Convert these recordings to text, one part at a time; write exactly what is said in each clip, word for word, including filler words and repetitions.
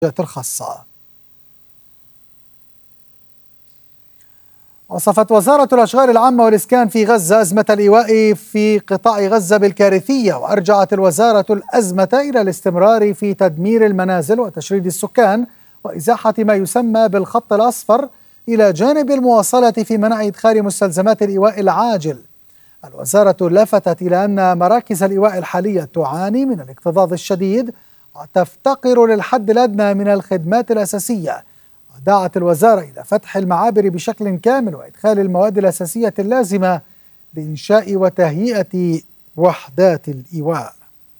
الخاصة. وصفت وزارة الأشغال العامة والإسكان في غزة أزمة الإيواء في قطاع غزة بالكارثية، وأرجعت الوزارة الأزمة إلى الاستمرار في تدمير المنازل وتشريد السكان وإزاحة ما يسمى بالخط الأصفر، إلى جانب المواصلة في منع إدخال مستلزمات الإيواء العاجل. الوزارة لفتت إلى أن مراكز الإيواء الحالية تعاني من الاكتظاظ الشديد وتفتقر للحد الأدنى من الخدمات الأساسية. ودعت الوزارة إلى فتح المعابر بشكل كامل وإدخال المواد الأساسية اللازمة لإنشاء وتهيئة وحدات الإيواء.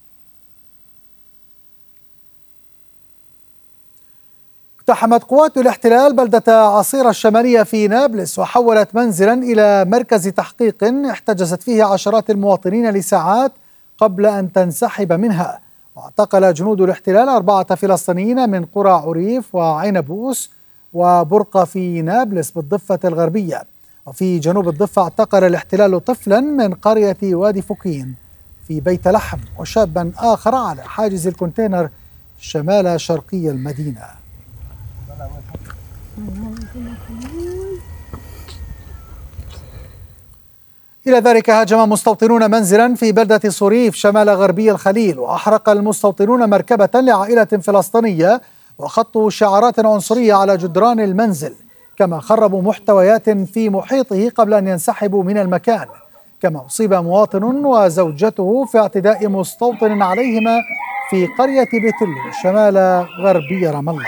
اقتحمت قوات الاحتلال بلدة عصير الشمالية في نابلس وحولت منزلا إلى مركز تحقيق احتجزت فيه عشرات المواطنين لساعات قبل أن تنسحب منها. واعتقل جنود الاحتلال أربعة فلسطينيين من قرى عريف وعنبوس وبرقة في نابلس بالضفة الغربية. وفي جنوب الضفة اعتقل الاحتلال طفلا من قرية وادي فوكين في بيت لحم وشابا آخر على حاجز الكونتينر شمال شرقي المدينة. إلى ذلك هاجم مستوطنون منزلا في بلدة صريف شمال غربي الخليل، وأحرق المستوطنون مركبة لعائلة فلسطينية وخطوا شعارات عنصرية على جدران المنزل، كما خربوا محتويات في محيطه قبل أن ينسحبوا من المكان. كما أصيب مواطن وزوجته في اعتداء مستوطن عليهما في قرية بتلو شمال غربي رام الله.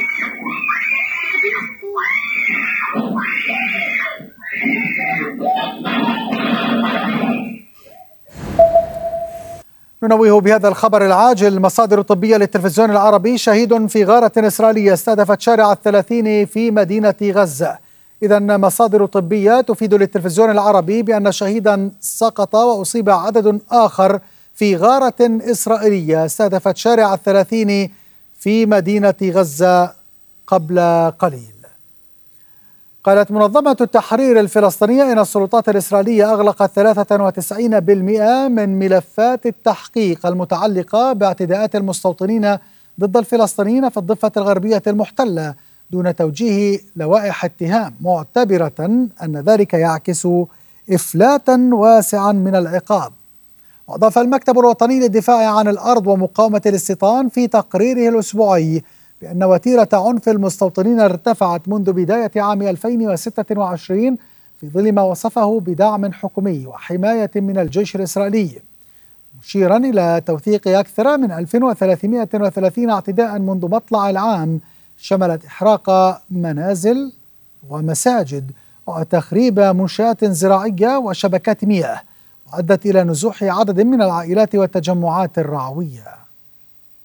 ننوه بهذا الخبر العاجل. مصادر طبية للتلفزيون العربي: شهيد في غارة إسرائيلية استهدفت شارع الثلاثين في مدينة غزة. إذن مصادر طبية تفيد للتلفزيون العربي بأن شهيدا سقط وأصيب عدد آخر في غارة إسرائيلية استهدفت شارع الثلاثين في مدينة غزة قبل قليل. قالت منظمة التحرير الفلسطينية إن السلطات الإسرائيلية أغلقت ثلاثة وتسعين بالمئة من ملفات التحقيق المتعلقة باعتداءات المستوطنين ضد الفلسطينيين في الضفة الغربية المحتلة دون توجيه لوائح اتهام، معتبرة أن ذلك يعكس إفلاتا واسعا من العقاب. وأضاف المكتب الوطني للدفاع عن الأرض ومقاومة الاستيطان في تقريره الأسبوعي بأن وتيرة عنف المستوطنين ارتفعت منذ بداية عام ألفين وستة وعشرين في ظل ما وصفه بدعم حكومي وحماية من الجيش الإسرائيلي، مشيرا إلى توثيق أكثر من ألف وثلاثمئة وثلاثين اعتداء منذ مطلع العام، شملت إحراق منازل ومساجد وتخريب منشآت زراعية وشبكات مياه، وأدت إلى نزوح عدد من العائلات والتجمعات الرعوية.